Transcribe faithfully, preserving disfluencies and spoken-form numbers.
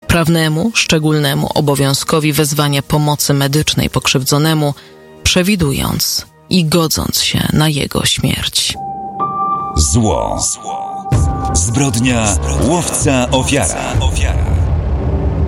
prawnemu, szczególnemu obowiązkowi wezwania pomocy medycznej pokrzywdzonemu, przewidując i godząc się na jego śmierć. Zło. Zbrodnia łowca ofiara.